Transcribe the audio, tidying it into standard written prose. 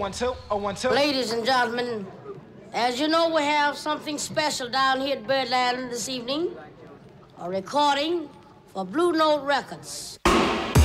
012, 012. Ladies and gentlemen, as you know, we have something special down here at Birdland this evening. A recording for Blue Note Records.